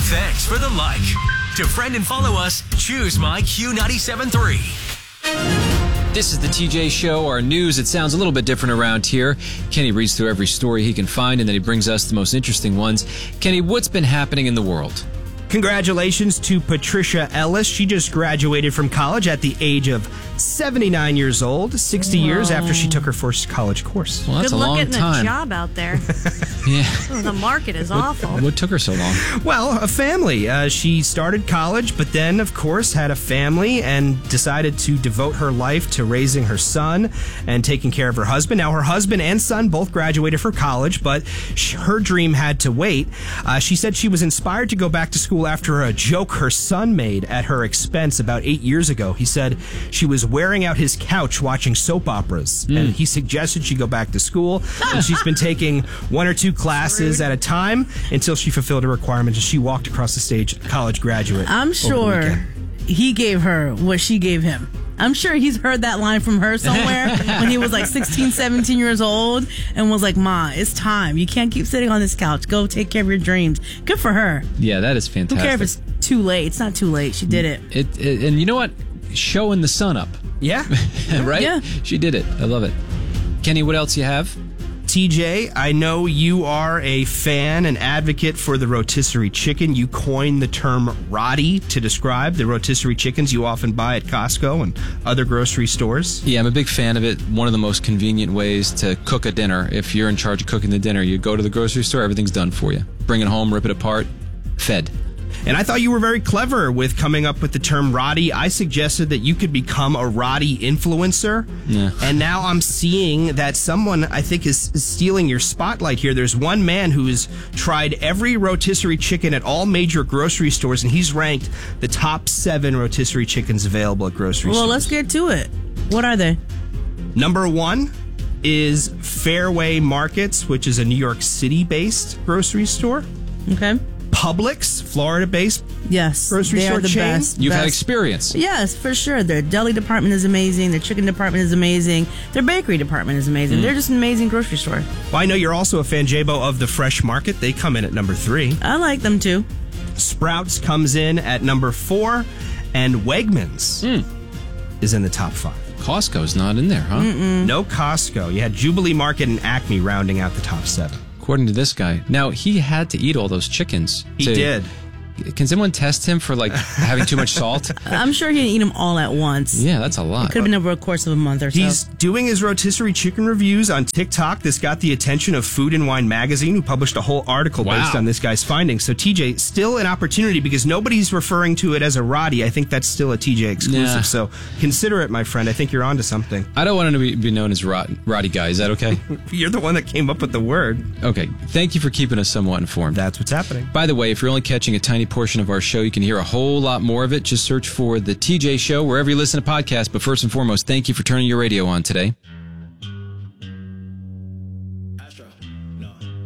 Thanks for the like. To friend and follow us, choose My Q97.3. This is the TJ Show, our news. It sounds a little bit different around here. Kenny reads through every story he can find, and then he brings us the most interesting ones. Kenny, what's been happening in the world? Congratulations to Patricia Ellis. She just graduated from college at the age of 79 years old, 60 years after she took her first college course. Well, that's Good a luck long getting time. a job out there. Yeah. Oh, the market is awful. What took her so long? Well, a family. She started college, but then, of course, had a family and decided to devote her life to raising her son and taking care of her husband. Now, her husband and son both graduated from college, but her dream had to wait. She said she was inspired to go back to school after a joke her son made at her expense about 8 years ago. He said she was wearing out his couch watching soap operas, and he suggested she go back to school. And she's been taking one or two classes at a time until she fulfilled her requirements, and she walked across the stage, college graduate. I'm over the sure weekend. he gave her what she gave him. I'm sure he's heard that line from her somewhere when he was like 16, 17 years old and was like, Ma, it's time. You can't keep sitting on this couch. Go take care of your dreams. Good for her. Yeah, that is Who fantastic. cares if it's too late? It's not too late. She did it. And you know what? Showing the sun up, Yeah. right? Yeah. She did it. I love it. Kenny, what else you have? TJ, I know you are a fan and advocate for the rotisserie chicken. You coined the term "rotty" to describe the rotisserie chickens you often buy at Costco and other grocery stores. Yeah, I'm a big fan of it. One of the most convenient ways to cook a dinner. If you're in charge of cooking the dinner, you go to the grocery store, everything's done for you. Bring it home, rip it apart, fed. And I thought you were very clever with coming up with the term "rotty." I suggested that you could become a rotty influencer. Yeah. And now I'm seeing that someone, I think, is stealing your spotlight here. There's one man who has tried every rotisserie chicken at all major grocery stores, and he's ranked the top 7 rotisserie chickens available at grocery Well, stores. let's get to it. What are they? Number 1 is Fairway Markets, which is a New York City-based grocery store. Okay. Publix, Florida-based Yes. grocery they store are the chain. best. You've had best. experience. Yes, for sure. Their deli department is amazing. Their chicken department is amazing. Their bakery department is amazing. They're just an amazing grocery store. Well, I know you're also a fan, Jabo, of the Fresh Market. They come in at number 3. I like them too. Sprouts comes in at number 4, and Wegmans is in the top 5. Costco's not in there, huh? No Costco. You had Jubilee Market and Acme rounding out the top 7. According to this guy. Now, he had to eat all those chickens. He did. Can someone test him for, like, having too much salt? I'm sure he didn't eat them all at once. Yeah, that's a lot. Could have been over a course of a month or so. He's doing his rotisserie chicken reviews on TikTok. This got the attention of Food and Wine magazine, who published a whole article based on this guy's findings. So, TJ, still an opportunity because nobody's referring to it as a rotty. I think that's still a TJ exclusive. Yeah. So, consider it, my friend. I think you're onto something. I don't want him to be known as Roddy Guy. Is that okay? You're the one that came up with the word. Okay. Thank you for keeping us somewhat informed. That's what's happening. By the way, if you're only catching a tiny portion of our show, you can hear a whole lot more of it. Just search for The TJ Show wherever you listen to podcasts. But first and foremost, thank you for turning your radio on today. Astro. No.